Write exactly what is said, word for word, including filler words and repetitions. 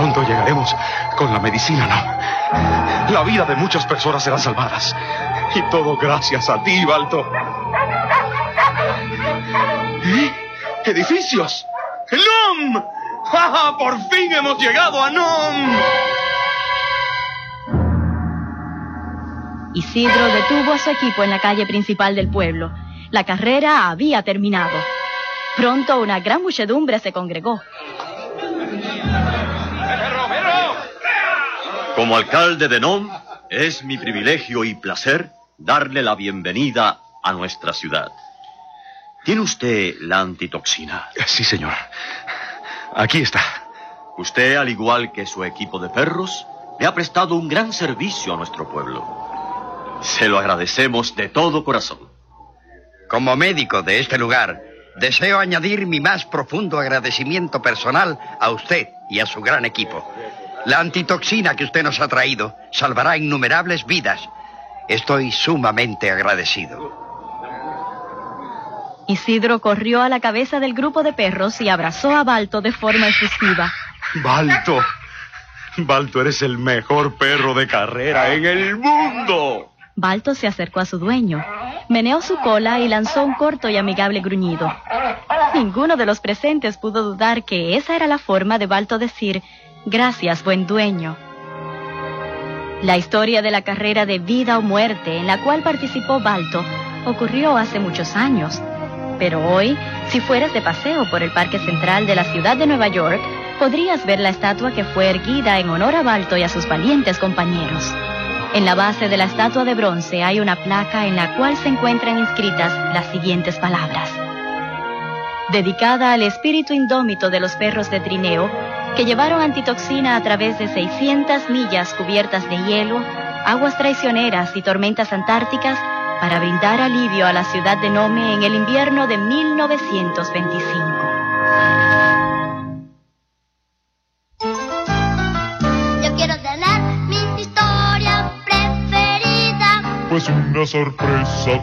Pronto llegaremos con la medicina, ¿no? La vida de muchas personas serán salvadas. Y todo gracias a ti, Balto. ¿Eh? ¡Edificios! ¡Nom! ¡Ja, por fin hemos llegado a Nom! Isidro detuvo a su equipo en la calle principal del pueblo. La carrera había terminado. Pronto una gran muchedumbre se congregó. Como alcalde de Nom, es mi privilegio y placer darle la bienvenida a nuestra ciudad. ¿Tiene usted la antitoxina? Sí, señor. Aquí está. Usted, al igual que su equipo de perros, le ha prestado un gran servicio a nuestro pueblo. Se lo agradecemos de todo corazón. Como médico de este lugar, deseo añadir mi más profundo agradecimiento personal a usted y a su gran equipo. La antitoxina que usted nos ha traído salvará innumerables vidas. Estoy sumamente agradecido. Isidro corrió a la cabeza del grupo de perros y abrazó a Balto de forma efusiva. ¡Balto! Balto, eres el mejor perro de carrera en el mundo. Balto se acercó a su dueño, meneó su cola y lanzó un corto y amigable gruñido. Ninguno de los presentes pudo dudar que esa era la forma de Balto decir: gracias, buen dueño. La historia de la carrera de vida o muerte en la cual participó Balto ocurrió hace muchos años. Pero hoy, si fueras de paseo por el Parque Central de la ciudad de Nueva York, podrías ver la estatua que fue erguida en honor a Balto y a sus valientes compañeros. En la base de la estatua de bronce hay una placa en la cual se encuentran inscritas las siguientes palabras: dedicada al espíritu indómito de los perros de trineo, que llevaron antitoxina a través de seiscientas millas cubiertas de hielo, aguas traicioneras y tormentas antárticas para brindar alivio a la ciudad de Nome en el invierno de mil novecientos veinticinco. Yo quiero tener mi historia preferida, pues una sorpresa